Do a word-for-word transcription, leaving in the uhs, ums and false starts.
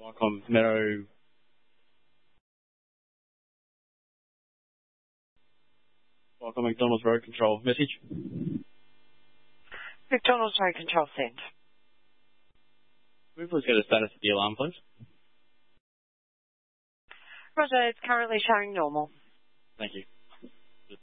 Viacom Meadow. Viacom McDonald's Road Control. Message. McDonald's Road Control sent. Can we please get a status of the alarm, please? Roger, it's currently showing normal. Thank you.